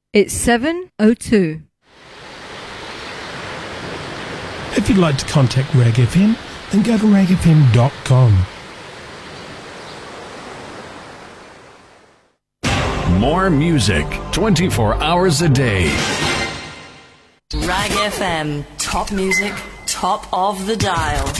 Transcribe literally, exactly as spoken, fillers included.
It's seven oh two. If you'd like to contact Rag F M, then go to rag f m dot com. More music, twenty-four hours a day. Rag F M, top music, top of the dial.